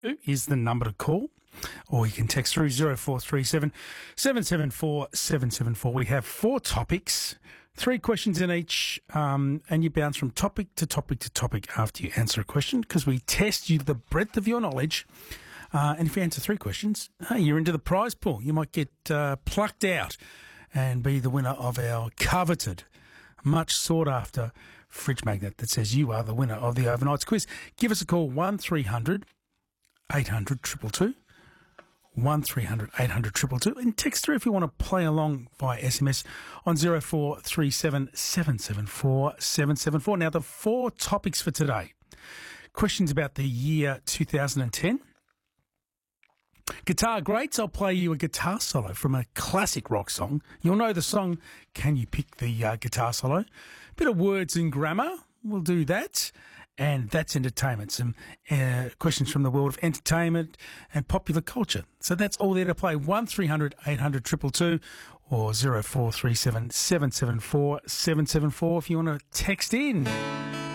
is the number to call, or you can text through 0437 774 774. We have 4 topics, 3 questions in each, and you bounce from topic to topic to topic after you answer a question, because we test you the breadth of your knowledge. And if you answer 3 questions, hey, you're into the prize pool. You might get plucked out and be the winner of our coveted, much sought after fridge magnet that says you are the winner of the Overnights quiz. Give us a call, 1300 800 222, 1300 800 222, and text through if you want to play along via SMS on 0437 774 774. Now, the 4 topics for today. Questions about the year 2010. Guitar greats, I'll play you a guitar solo from a classic rock song. You'll know the song. Can you pick the guitar solo? Bit of words and grammar, we'll do that. And that's entertainment. Some questions from the world of entertainment and popular culture. So that's all there to play. 1300 800 222 or 0437 774 774 if you want to text in.